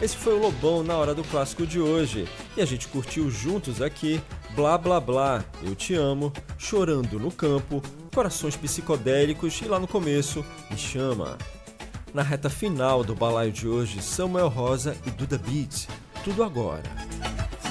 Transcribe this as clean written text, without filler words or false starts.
Esse foi o Lobão na Hora do Clássico de hoje. E a gente curtiu juntos aqui Blá Blá Blá, Eu Te Amo, Chorando no Campo, Corações Psicodélicos e lá no começo, Me Chama. Na reta final do balaio de hoje, Samuel Rosa e Duda Beat, Tudo Agora.